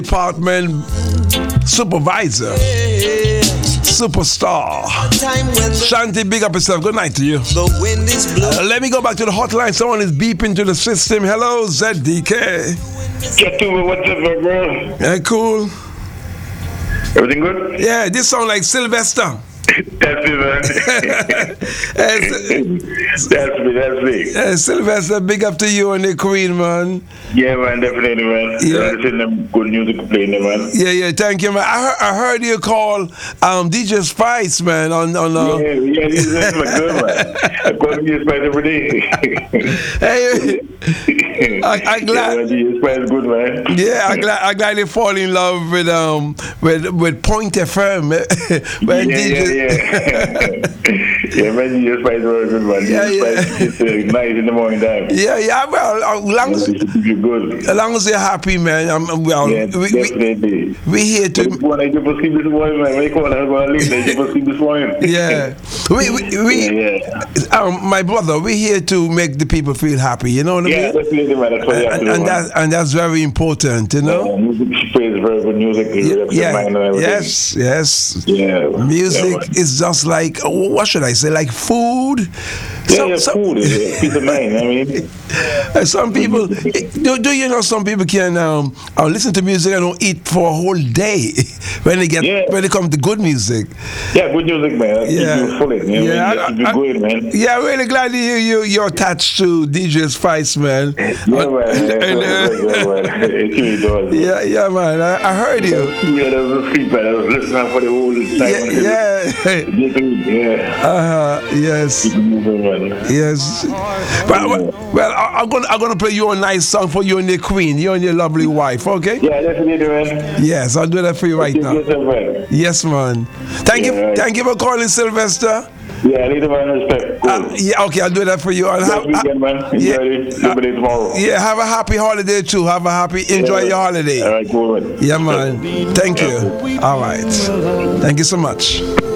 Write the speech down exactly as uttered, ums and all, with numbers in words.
Department supervisor, superstar. Shanti, big up yourself. Good night to you. The wind is blowing. Uh, let me go back to the hotline. Someone is beeping to the system. Hello, Z D K. Get to me, what's up, my bro? Yeah, cool. Everything good? Yeah, this sound like Sylvester. That's me, man. that's me, that's me. Uh, Sylvester, big up to you and the Queen, man. Yeah, man, definitely, man. Yeah. Yeah. Listen them good music playing there, man. Yeah, yeah, thank you, man. I heard, I heard you call um, D J Spice, man, on... on uh... Yeah, yeah, this is my good, man. I call D J Spice every day. Hey, I, I glad... Yeah, D J Spice is good, man. Yeah, I glad, I glad you fall in love with um with with Point F M. when yeah, D J... yeah, yeah. Yeah, man, D J Spice is very good, man. Yeah, D J yeah. Spice is uh, nice in the morning time. Yeah, yeah, well, as long as, You're good. as long as you're happy, man, I'm, well, Yeah, we, we, definitely. we here to... When I just sleep this morning, man. When I call, I'm going to leave. They just sleep this morning. Yeah, we, we, we Yeah, yeah. Um, my brother, we're here to make the people feel happy, you know what I Yeah, mean? definitely, man. That's what you have And, to do, and, man. that, and that's very important, you know? Yeah, music, she plays very good music. Yeah, Mind and everything. yes, yes. Yeah. Music yeah, man. is just like, what should I say, like food? Yeah, Some- yeah, some- food is a peace of mind. I mean, Uh, some people, do, do you know some people can um, uh, listen to music and don't eat for a whole day when they get Yeah. when they come to good music. yeah, good music, man. That Yeah. keeps you full in. You know, Yeah, that I- keeps you I- good, man. Yeah, I'm really glad to hear you. You're attached to D J Spice, man. Yeah, man. Yeah, And, uh, yeah, man. It really does. Yeah, yeah, man. I, I heard you. Yeah, that was a sleep, man. I was listening for the whole time. Yeah, yeah. Yeah. Uh, yes, Keep it moving, man. yes. Well, well, well, I- I'm gonna I'm gonna play you a nice song for you and your queen, you and your lovely wife. Okay? Yeah, definitely, man. Yes, I'll do that for you right Keep now. yourself, man. Yes, man. Thank Yeah, you, right. thank you for calling, Sylvester. Yeah, leave man respect. Cool. Uh, yeah, okay, I'll do that for you. And Next have, weekend, man. Enjoy yeah, it. Liberty tomorrow. yeah, have a happy holiday too. Have a happy, enjoy Yeah. your holiday. All right, cool, man. Yeah, man. Thank you. All right. Thank you so much.